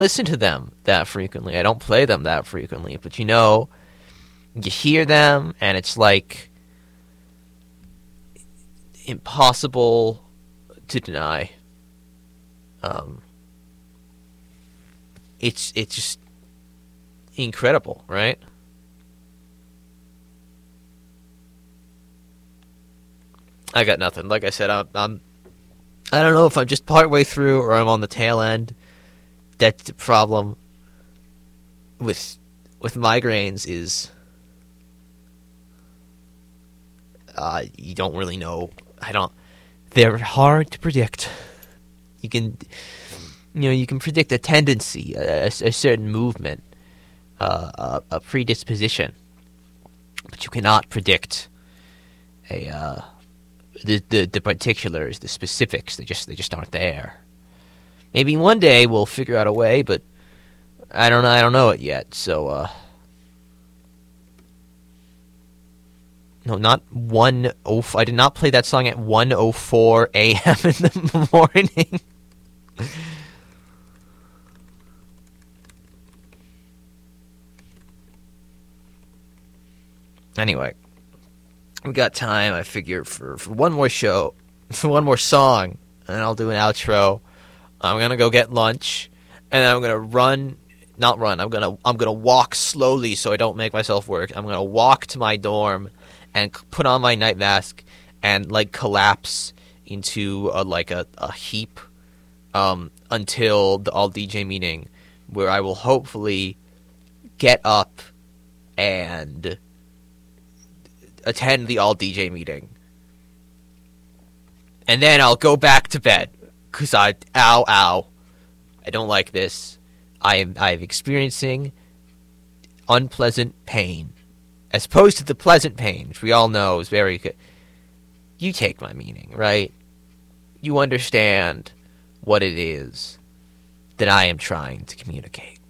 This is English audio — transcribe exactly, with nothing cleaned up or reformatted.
listen to them that frequently. I don't play them that frequently, but you know, you hear them, and it's like impossible to deny. Um, it's it's just incredible, right? I got nothing. Like I said, I'm, I'm I don't know if I'm just partway through or I'm on the tail end. That's the problem with with migraines is uh, you don't really know. I don't. They're hard to predict. You can, you know, you can predict a tendency, a, a certain movement, uh, a, a predisposition, but you cannot predict a uh, the, the the particulars, the specifics. They just they just aren't there. Maybe one day we'll figure out a way, but I don't know. I don't know it yet. So, uh, no, not one oh. I did not play that song at one oh four a m in the morning. Anyway, we got time. I figure for for one more show, for one more song, and I'll do an outro. I'm gonna go get lunch, and I'm gonna run, not run. I'm gonna I'm gonna walk slowly so I don't make myself work. I'm gonna walk to my dorm, and put on my night mask, and like collapse into a, like a, a heap, um, until the all D J meeting, where I will hopefully get up and attend the all D J meeting, and then I'll go back to bed. Cause I, ow, ow, I don't like this. I am, I am experiencing unpleasant pain, as opposed to the pleasant pain, which we all know is very good. You take my meaning, right? You understand what it is that I am trying to communicate.